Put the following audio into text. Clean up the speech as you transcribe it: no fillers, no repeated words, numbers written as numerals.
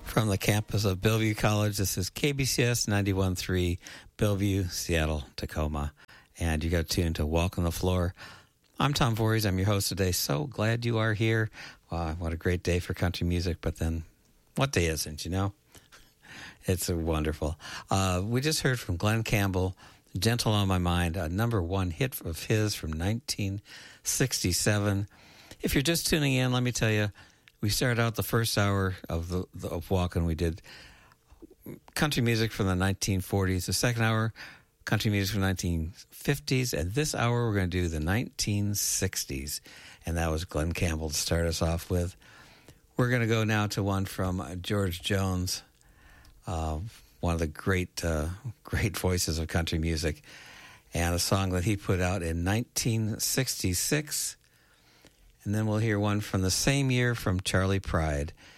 From the campus of Bellevue College, this is KBCS 91.3, Bellevue, Seattle, Tacoma. And you got tuned to Walk on the Floor. I'm Tom Voorhees. I'm your host today. So glad you are here. What a great day for country music. But then, what day isn't, you know? It's wonderful. We just heard from Glen Campbell, Gentle on My Mind, a number one hit of his from 1967. If you're just tuning in, let me tell you, we started out the first hour of Walking. We did country music from the 1940s. The second hour, country music from the 1950s. And this hour, we're going to do the 1960s. And that was Glen Campbell to start us off with. We're going to go now to one from George Jones, one of the great voices of country music, and a song that he put out in 1966. And then we'll hear one from the same year from Charlie Pride.